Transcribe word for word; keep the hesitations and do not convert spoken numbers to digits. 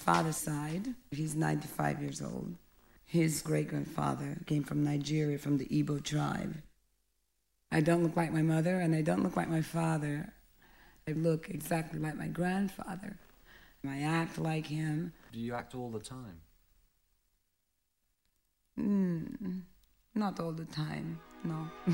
father's side, he's ninety-five years old. His great-grandfather came from Nigeria, from the Igbo tribe. I don't look like my mother, and I don't look like my father. I look exactly like my grandfather. I act like him. Do you act all the time? Mm, not all the time, no.